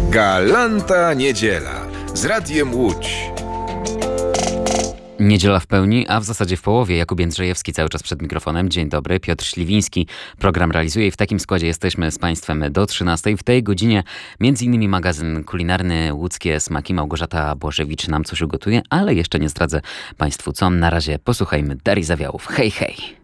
Galanta niedziela z Radiem Łódź. Niedziela w pełni, a w zasadzie w połowie. Jakub Jędrzejewski cały czas przed mikrofonem. Dzień dobry. Piotr Śliwiński program realizuje i w takim składzie jesteśmy z Państwem do 13. W tej godzinie m.in. magazyn kulinarny Łódzkie Smaki. Małgorzata Błażewicz nam coś ugotuje, ale jeszcze nie zdradzę Państwu co. Na razie posłuchajmy Darii Zawiałów. Hej, hej!